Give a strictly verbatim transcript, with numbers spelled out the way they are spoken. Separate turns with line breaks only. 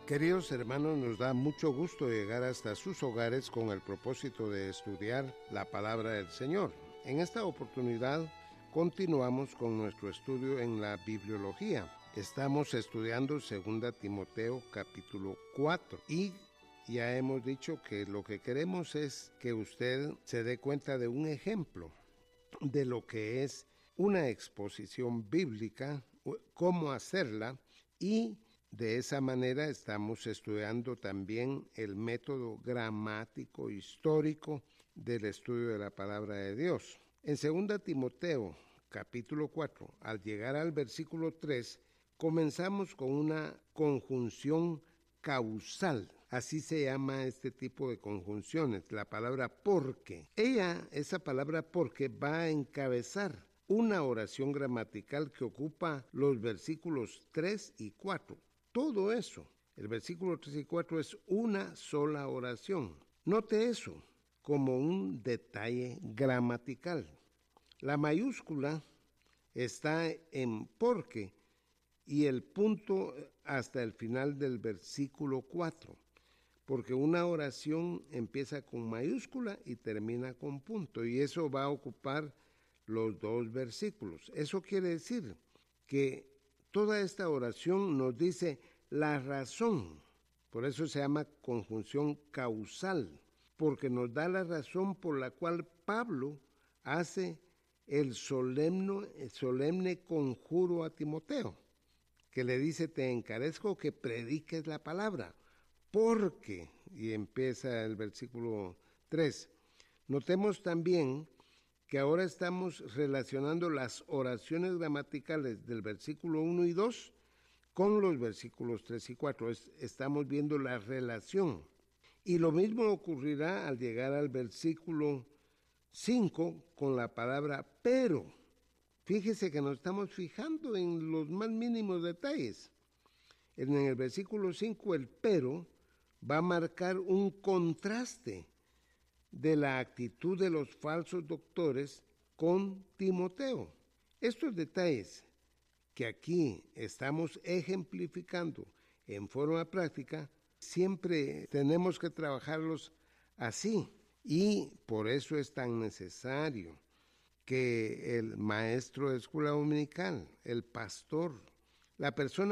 Queridos hermanos, nos da mucho gusto llegar hasta sus hogares con el propósito de estudiar la palabra del Señor. En esta oportunidad continuamos con nuestro estudio en la bibliología. Estamos estudiando segunda Timoteo capítulo cuatro y ya hemos dicho que lo que queremos es que usted se dé cuenta de un ejemplo de lo que es una exposición bíblica, cómo hacerla, y de esa manera estamos estudiando también el método gramático histórico del estudio de la palabra de Dios. En segunda Timoteo capítulo cuatro, al llegar al versículo tres, comenzamos con una conjunción causal. Así se llama este tipo de conjunciones, la palabra porque. Ella, esa palabra porque, va a encabezar una oración gramatical que ocupa los versículos tres y cuatro. Todo eso, el versículo tres y cuatro, es una sola oración. Note eso como un detalle gramatical. La mayúscula está en porque y el punto hasta el final del versículo cuatro, porque una oración empieza con mayúscula y termina con punto, y eso va a ocupar los dos versículos. Eso quiere decir que toda esta oración nos dice la razón, por eso se llama conjunción causal, porque nos da la razón por la cual Pablo hace el solemne, el solemne conjuro a Timoteo, que le dice: te encarezco que prediques la palabra, porque, y empieza el versículo tres. Notemos también que ahora estamos relacionando las oraciones gramaticales del versículo uno y dos con los versículos tres y cuatro. Es, estamos viendo la relación. Y lo mismo ocurrirá al llegar al versículo cinco con la palabra pero. Fíjese que nos estamos fijando en los más mínimos detalles. En el versículo cinco, el pero va a marcar un contraste de la actitud de los falsos doctores con Timoteo. Estos detalles que aquí estamos ejemplificando en forma práctica, siempre tenemos que trabajarlos así, y por eso es tan necesario que el maestro de escuela dominical, el pastor, la persona